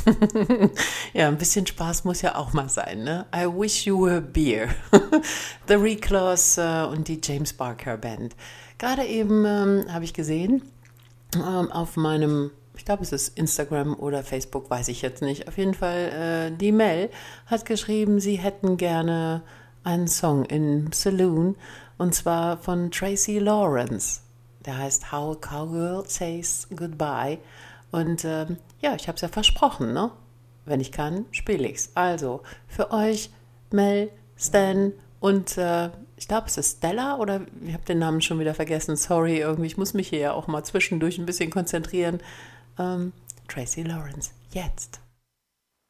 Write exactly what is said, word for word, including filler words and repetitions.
Ja, ein bisschen Spaß muss ja auch mal sein, ne? I wish you were a beer. The Reclaws äh, und die James Barker Band. Gerade eben ähm, habe ich gesehen, ähm, auf meinem, ich glaube es ist Instagram oder Facebook, weiß ich jetzt nicht. Auf jeden Fall, äh, die Mel hat geschrieben, sie hätten gerne einen Song in Saloon und zwar von Tracy Lawrence. Der heißt How a Cowgirl Says Goodbye. Und ähm, ja, ich habe es ja versprochen, ne? Wenn ich kann, spiele ich's. Also, für euch, Mel, Stan und äh, ich glaube, es ist Stella oder ich habe den Namen schon wieder vergessen. Sorry, irgendwie, ich muss mich hier ja auch mal zwischendurch ein bisschen konzentrieren. Ähm, Tracy Lawrence, jetzt.